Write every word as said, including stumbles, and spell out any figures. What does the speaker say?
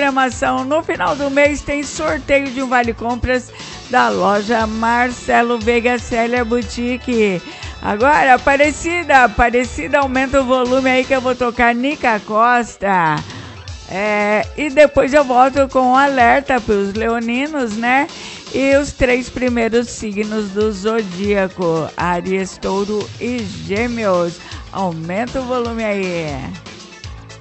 programação. No final do mês tem sorteio de um vale-compras da loja Marcelo Veiga Célia Boutique. Agora, Aparecida, Aparecida, aumenta o volume aí que eu vou tocar Nica Costa. É, e depois eu volto com um alerta para os leoninos, né? E os três primeiros signos do zodíaco, Áries, Touro e Gêmeos. Aumenta o volume aí.